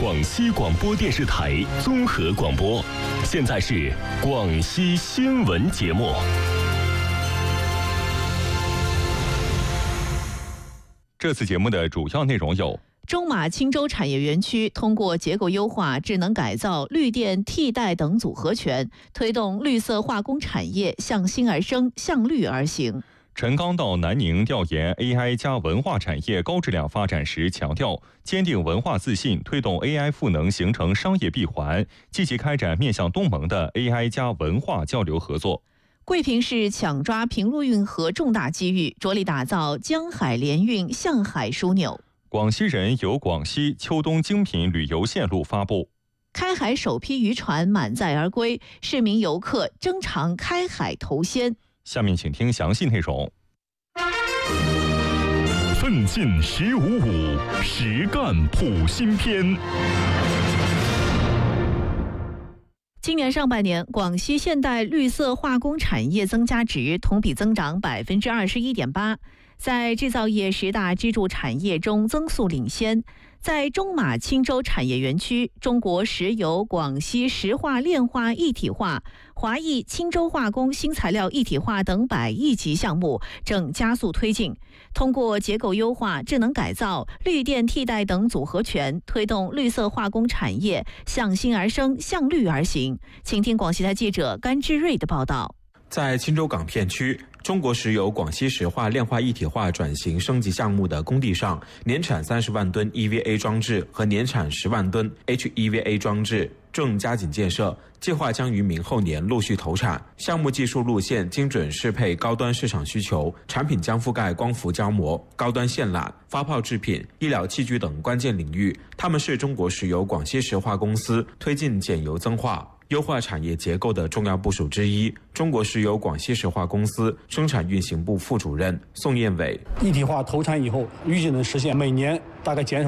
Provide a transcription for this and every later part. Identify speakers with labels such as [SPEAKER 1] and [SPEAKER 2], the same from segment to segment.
[SPEAKER 1] 广西广播电视台综合广播。现在是广西新闻节目。这次节目的主要内容有：
[SPEAKER 2] 中马青州产业园区通过结构优化、智能改造、绿电替代等组合拳，推动绿色化工产业向新而生、向绿而行。
[SPEAKER 1] 陈刚到南宁调研 AI 加文化产业高质量发展时强调，坚定文化自信，推动 AI 赋能形成商业闭环，积极开展面向东盟的 AI 加文化交流合作。
[SPEAKER 2] 桂平市抢抓平陆运河重大机遇，着力打造江海联运向海枢纽。
[SPEAKER 1] 广西人游广西秋冬精品旅游线路发布。
[SPEAKER 2] 开海首批渔船满载而归，市民游客争尝开海头鲜。
[SPEAKER 1] 下面请听详细内容。奋进1055，实干谱新篇。
[SPEAKER 2] 今年上半年，广西现代绿色化工产业增加值同比增长21.8%，在制造业10大支柱产业中增速领先。在中马青州产业园区，中国石油广西石化炼化一体化、华谊青州化工新材料一体化等100亿级项目正加速推进。通过结构优化、智能改造、绿电替代等组合拳，推动绿色化工产业向新而生、向绿而行。请听广西台记者甘之瑞的报道。
[SPEAKER 3] 在青州港片区，中国石油广西石化炼化一体化转型升级项目的工地上，年产30万吨 EVA 装置和年产10万吨 HEVA 装置正加紧建设，计划将于明后年陆续投产。项目技术路线精准适配高端市场需求，产品将覆盖光伏胶膜、高端线缆、发泡制品、医疗器具等关键领域。它们是中国石油广西石化公司推进减油增化、优化产业结构的重要部署之一。中国石油广西石化公司生产运行部副主任宋彦伟：
[SPEAKER 4] 一体化投产以后，预计能实现每年大概减少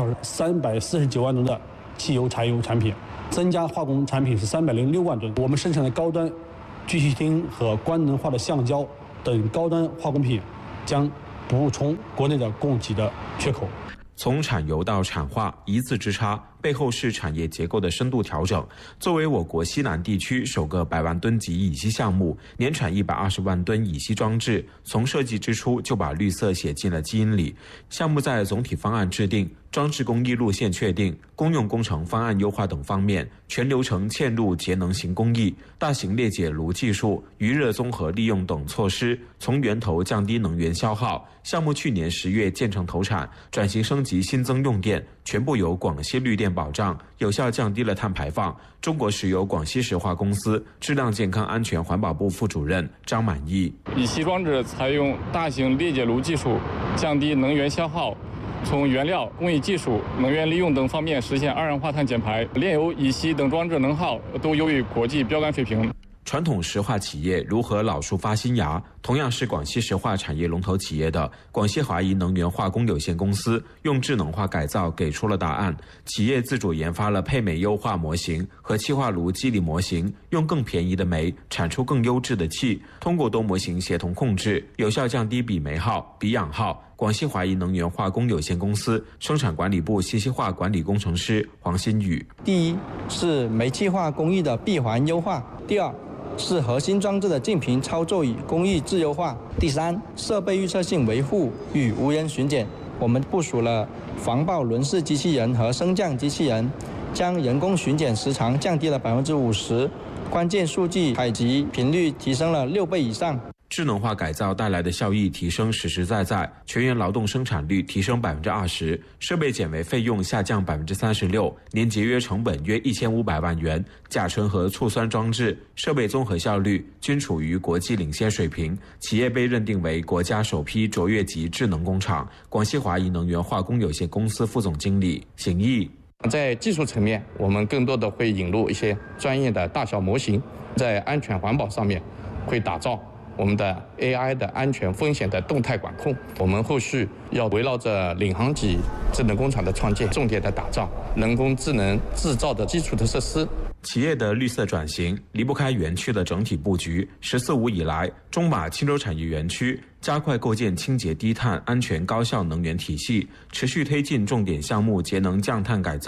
[SPEAKER 4] 349万吨的汽油、柴油产品，增加化工产品是306万吨。我们生产的高端聚气厅和光能化的橡胶等高端化工品将补充国内的供给的缺口。
[SPEAKER 3] 从产油到产化一字之差，背后是产业结构的深度调整。作为我国西南地区首个100万吨级乙烯项目，年产120万吨乙烯装置，从设计之初就把绿色写进了基因里。项目在总体方案制定、装置工艺路线确定、公用工程方案优化等方面，全流程嵌入节能型工艺、大型裂解炉技术、余热综合利用等措施，从源头降低能源消耗。项目去年10月建成投产，转型升级新增用电全部由广西绿电保障，有效降低了碳排放。中国石油广西石化公司质量健康安全环保部副主任张满意：
[SPEAKER 5] 乙烯装置采用大型裂解炉技术，降低能源消耗，从原料、工艺技术、能源利用等方面实现二氧化碳减排，炼油、乙烯等装置能耗都优于国际标杆水平。
[SPEAKER 3] 传统石化企业如何老树发新芽？同样是广西石化产业龙头企业的广西华谊能源化工有限公司，用智能化改造给出了答案。企业自主研发了配煤优化模型和气化炉机理模型，用更便宜的煤产出更优质的气，通过多模型协同控制，有效降低比煤耗、比氧耗。广西华谊能源化工有限公司生产管理部信息化管理工程师黄新宇：
[SPEAKER 6] 第一是煤气化工艺的闭环优化，第二是核心装置的净频操作与工艺自优化，第三，设备预测性维护与无人巡检。我们部署了防爆轮式机器人和升降机器人，将人工巡检时长降低了50%，关键数据采集频率提升了6倍以上。
[SPEAKER 3] 智能化改造带来的效益提升实实在在，全员劳动生产率提升20%，设备减为费用下降36%，年节约成本约1500万元。甲醇和醋酸装置设备综合效率均处于国际领先水平，企业被认定为国家首批卓越级智能工厂。广西华谊能源化工有限公司副总经理邢毅：
[SPEAKER 7] 在技术层面，我们更多的会引入一些专业的大小模型，在安全环保上面会打造我们的 AI 的安全风险的动态管控。我们后续要围绕着领航级智能工厂的创建，重点的打造人工智能制造的基础的设施。
[SPEAKER 3] 企业的绿色转型离不开园区的整体布局。“十四五”以来，中马青州产业园区加快构建清洁低碳、安全高效能源体系，持续推进重点项目节能降碳改造。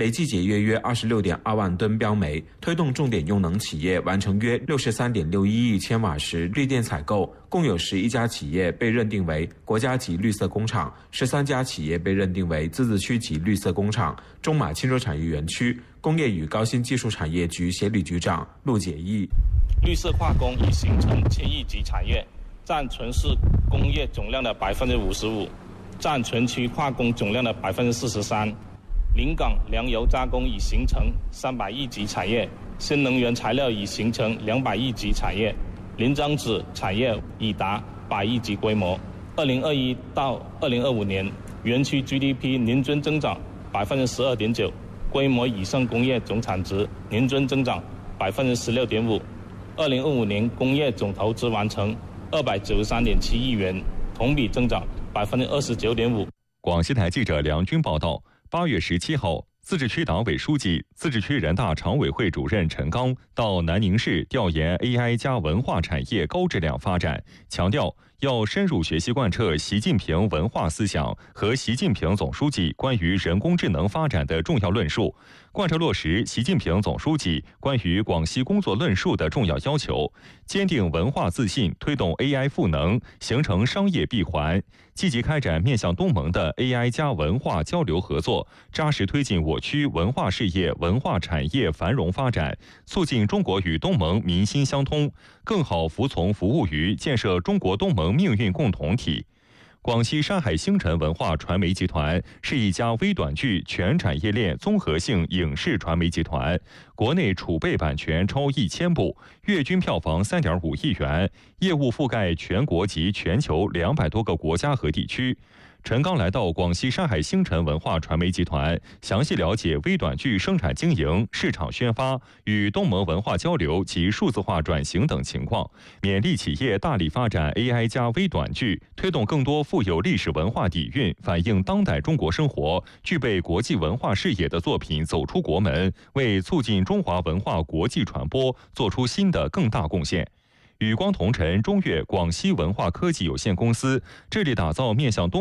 [SPEAKER 3] 累计节约约26.2万吨标煤，推动重点用能企业完成约63.61亿千瓦时绿电采购。共有11家企业被认定为国家级绿色工厂，13家企业被认定为自治区级绿色工厂。中马轻轴产业园区工业与高新技术产业局协理局长陆解义：
[SPEAKER 8] 绿色化工已形成千亿级产业，占全市工业总量的55%，占全区化工总量的43%。临港粮油加工已形成300亿级产业，新能源材料已形成200亿级产业，临樟子产业已达100亿级规模。2021到2025年，园区 GDP 年均增长12.9%，规模以上工业总产值年均增长16.5%。2025年工业总投资完成293.7亿元，同比增长29.5%。
[SPEAKER 1] 广西台记者梁军报道。8月17号，自治区党委书记、自治区人大常委会主任陈刚到南宁市调研 AI 加文化产业高质量发展，强调要深入学习贯彻习近平文化思想和习近平总书记关于人工智能发展的重要论述，贯彻落实习近平总书记关于广西工作论述的重要要求，坚定文化自信，推动 AI 赋能形成商业闭环，积极开展面向东盟的 AI 加文化交流合作，扎实推进我区文化事业、文化产业繁荣发展，促进中国与东盟民心相通，更好服从服务于建设中国东盟命运共同体。广西山海星辰文化传媒集团是一家微短剧全产业链综合性影视传媒集团，国内储备版权超1000部，月均票房3.5亿元，业务覆盖全国及全球200多个国家和地区。陈刚来到广西山海星辰文化传媒集团，详细了解微短剧生产经营、市场宣发、与东盟文化交流及数字化转型等情况，勉励企业大力发展 AI 加微短剧，推动更多富有历史文化底蕴、反映当代中国生活、具备国际文化视野的作品走出国门，为促进中华文化国际传播做出新的更大贡献。与光同尘中粤广西文化科技有限公司致力打造面向东